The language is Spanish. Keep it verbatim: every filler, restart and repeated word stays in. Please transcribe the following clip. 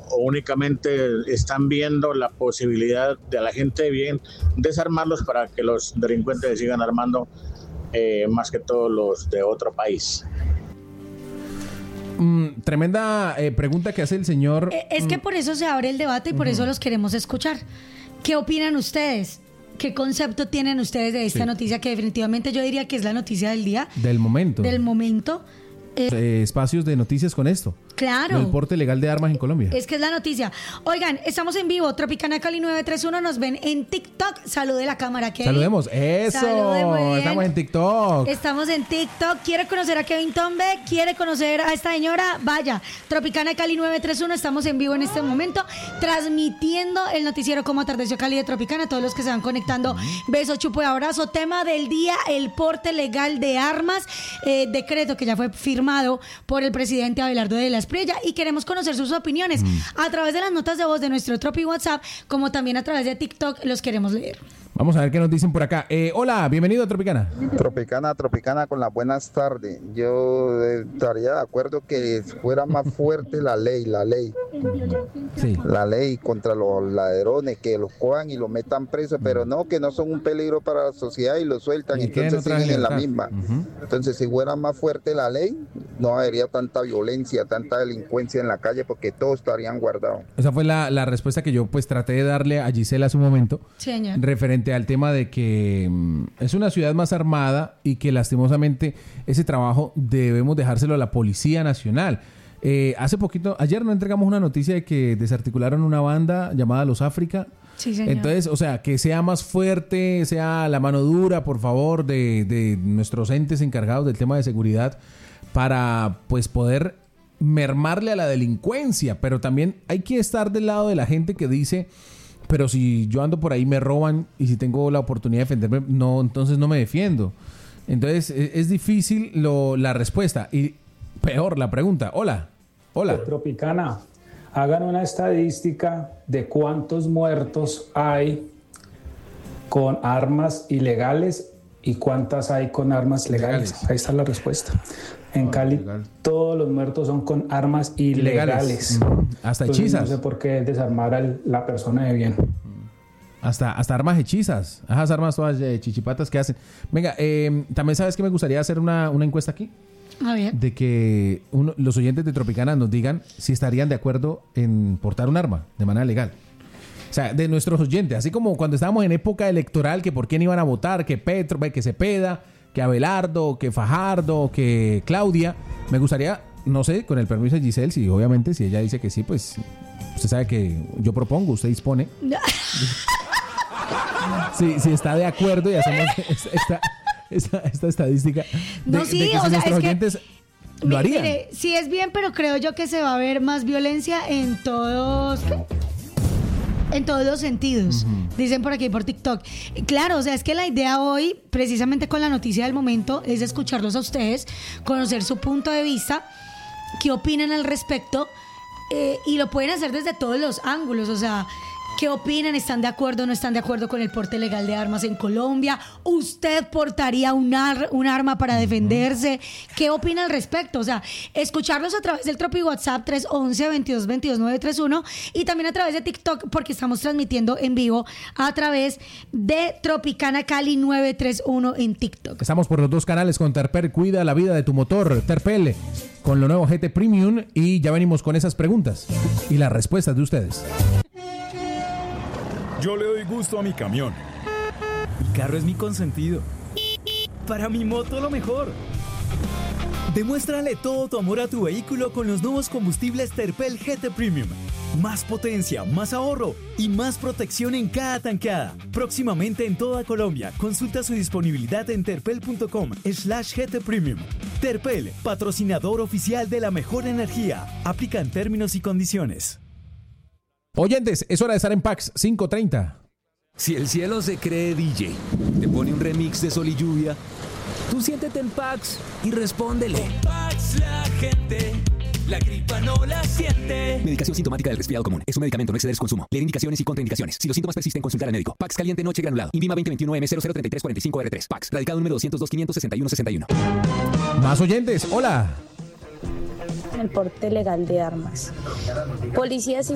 o únicamente están viendo la posibilidad de a la gente de bien desarmarlos para que los delincuentes se sigan armando, eh, más que todos los de otro país. Mm, tremenda eh, pregunta que hace el señor. Eh, es que por eso se abre el debate y por uh-huh. eso los queremos escuchar. ¿Qué opinan ustedes? ¿Qué concepto tienen ustedes de esta sí. noticia que definitivamente yo diría que es la noticia del día? Del momento. Del momento. Eh, eh, espacios de noticias con esto. Claro. El porte legal de armas en Colombia. Es que es la noticia. Oigan, estamos en vivo. Tropicana Cali nueve tres uno. Nos ven en TikTok. Salude la cámara, Kevin. Saludemos. Eso. Salude, muy bien. Estamos en TikTok. Estamos en TikTok. ¿Quiere conocer a Kevin Tombe? ¿Quiere conocer a esta señora? Vaya. Tropicana Cali nueve tres uno. Estamos en vivo en este momento, transmitiendo el noticiero Como Atardeció Cali de Tropicana. Todos los que se van conectando. Beso, chupo y abrazo. Tema del día: el porte legal de armas. Eh, decreto que ya fue firmado por el presidente Abelardo de la Espriella, y queremos conocer sus opiniones mm. a través de las notas de voz de nuestro Tropi WhatsApp, como también a través de TikTok. Los queremos leer. Vamos a ver qué nos dicen por acá. Eh, hola, bienvenido a Tropicana. Tropicana, Tropicana, con las buenas tardes. Yo estaría de acuerdo que fuera más fuerte la ley, la ley. Sí. La ley contra los ladrones, que los cojan y los metan presos, pero no, que no son un peligro para la sociedad y los sueltan, y entonces siguen en la misma. Uh-huh. Entonces, si fuera más fuerte la ley, no habría tanta violencia, tanta delincuencia en la calle, porque todos estarían guardados. Esa fue la, la respuesta que yo pues traté de darle a Gisela hace un momento. Señor. Referente al tema de que mm, es una ciudad más armada y que lastimosamente ese trabajo debemos dejárselo a la Policía Nacional. Eh, hace poquito, ayer nos entregamos una noticia de que desarticularon una banda llamada Los África. Sí, señor. Entonces, o sea, que sea más fuerte, sea la mano dura, por favor, de, de nuestros entes encargados del tema de seguridad para, pues, poder mermarle a la delincuencia. Pero también hay que estar del lado de la gente que dice: pero si yo ando por ahí me roban, y si tengo la oportunidad de defenderme, no, entonces no me defiendo. Entonces es, es difícil lo, la respuesta, y peor la pregunta. Hola, hola. Tropicana, hagan una estadística de cuántos muertos hay con armas ilegales y cuántas hay con armas legales. legales. Ahí está la respuesta. En Cali, ilegal. Todos los muertos son con armas ilegales. ilegales. Mm. Hasta Entonces, hechizas. No sé por qué desarmar a la persona de bien. Hasta, hasta armas hechizas. Esas armas todas eh, chichipatas que hacen. Venga, eh, también sabes que me gustaría hacer una, una encuesta aquí. A ver. De que uno, los oyentes de Tropicana nos digan si estarían de acuerdo en portar un arma de manera legal. O sea, de nuestros oyentes. Así como cuando estábamos en época electoral, que por quién iban a votar, que Petro, que Cepeda, que Abelardo, que Fajardo, que Claudia. Me gustaría, no sé, con el permiso de Giselle, si obviamente, si ella dice que sí, pues usted sabe que yo propongo, usted dispone. Si, si está de acuerdo y hacemos esta, esta, esta estadística de, no, sí, de que o si sea, nuestros es oyentes que, lo harían. Mire, sí es bien, pero creo yo que se va a ver más violencia en todos... En todos los sentidos, uh-huh. Dicen por aquí por TikTok. Claro, o sea, es que la idea hoy, precisamente con la noticia del momento, es escucharlos a ustedes, conocer su punto de vista, qué opinan al respecto, eh, y lo pueden hacer desde todos los ángulos. O sea, ¿qué opinan? ¿Están de acuerdo o no están de acuerdo con el porte legal de armas en Colombia? ¿Usted portaría un, ar- un arma para defenderse? ¿Qué opina al respecto? O sea, escucharlos a través del Tropi WhatsApp tres once, veintidós veintidós, nueve tres uno, y también a través de TikTok, porque estamos transmitiendo en vivo a través de Tropicana Cali nueve tres uno en TikTok. Estamos por los dos canales con Terpel. Cuida la vida de tu motor. Terpel, con lo nuevo G T Premium, y ya venimos con esas preguntas y las respuestas de ustedes. Yo le doy gusto a mi camión. Mi carro es mi consentido. Para mi moto lo mejor. Demuéstrale todo tu amor a tu vehículo con los nuevos combustibles Terpel G T Premium. Más potencia, más ahorro y más protección en cada tanqueada. Próximamente en toda Colombia. Consulta su disponibilidad en terpel.com slash GT Premium. Terpel, patrocinador oficial de la mejor energía. Aplica en términos y condiciones. Oyentes, es hora de estar en Pax quinientos treinta. Si el cielo se cree D J, te pone un remix de Sol y Lluvia, tú siéntete en Pax y respóndele. En Pax la gente, la gripa no la siente. Medicación sintomática del resfriado común. Es un medicamento, no exceder su consumo. Leer indicaciones y contraindicaciones. Si los síntomas persisten, consultar al médico. Pax caliente noche granulado. Invima veinte veintiuno M cero cero treinta y tres cuarenta y cinco R tres. Pax. Radicado número doscientos dos, quinientos sesenta y uno, sesenta y uno. Más oyentes. Hola. El porte legal de armas. Policías y